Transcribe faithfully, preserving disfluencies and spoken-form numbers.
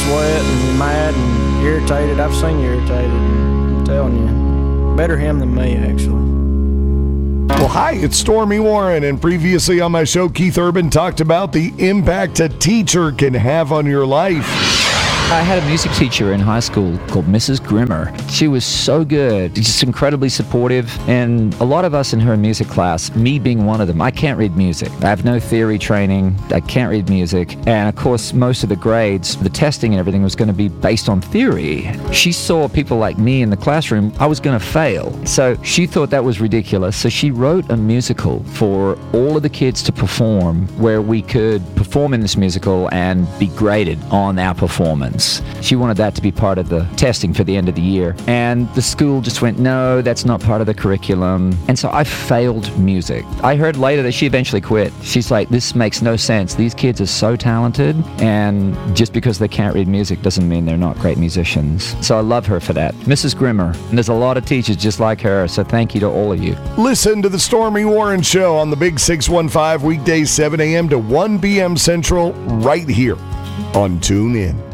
sweat and you're mad and irritated. I've seen you irritated. I'm telling you, better him than me, actually. Well, hi, it's Stormy Warren, and previously on my show, Keith Urban talked about the impact a teacher can have on your life. I had a music teacher in high school called Missus Grimmer. She was so good, just incredibly supportive, and a lot of us in her music class, me being one of them, I can't read music. I have no theory training, I can't read music, and of course most of the grades, the testing and everything was going to be based on theory. She saw people like me in the classroom, I was going to fail. So she thought that was ridiculous, so she wrote a musical for all of the kids to perform where we could perform in this musical and be graded on our performance. She wanted that to be part of the testing for the end of the year. And the school just went, no, that's not part of the curriculum. And so I failed music. I heard later that she eventually quit. She's like, this makes no sense. These kids are so talented, and just because they can't read music doesn't mean they're not great musicians. So I love her for that. Missus Grimmer. And there's a lot of teachers just like her, so thank you to all of you. Listen to the Stormy Warren Show on the Big six one five, weekdays seven a.m. to one p.m. Central, right here on TuneIn.